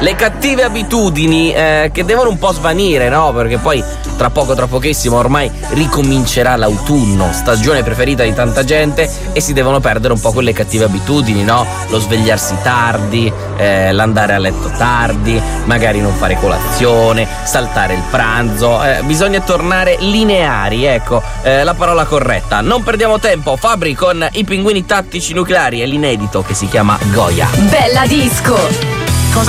Le cattive abitudini che devono un po' svanire, no? Perché poi tra pochissimo ormai ricomincerà l'autunno, stagione preferita di tanta gente, e si devono perdere un po' quelle cattive abitudini, no? Lo svegliarsi tardi, l'andare a letto tardi, magari non fare colazione, saltare il pranzo. Bisogna tornare lineari, ecco, la parola corretta. Non perdiamo tempo, Fabri con i Pinguini Tattici Nucleari e l'inedito che si chiama Goya. Bella disco.